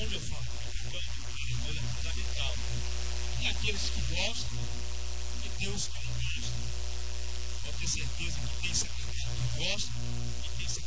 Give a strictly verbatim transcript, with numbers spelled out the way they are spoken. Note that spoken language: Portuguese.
quando eu falo que o plano de Deus é fundamental. E aqueles que gostam, e Deus que não gosta. Pode ter certeza que tem secretário que gosta e tem secretário